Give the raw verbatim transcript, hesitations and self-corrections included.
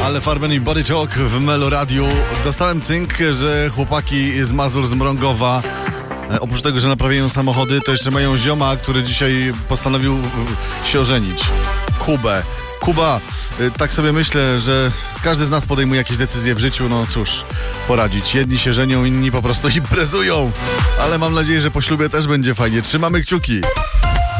Ale Farben i Body Talk w Melo Radiu. Dostałem cynk, że chłopaki z Mazur, z Mrągowa, e, oprócz tego, że naprawiają samochody, to jeszcze mają zioma, który dzisiaj postanowił e, się ożenić. Kubę. Kuba, e, tak sobie myślę, że każdy z nas podejmuje jakieś decyzje w życiu, no cóż, poradzić. Jedni się żenią, inni po prostu imprezują. Ale mam nadzieję, że po ślubie też będzie fajnie. Trzymamy kciuki.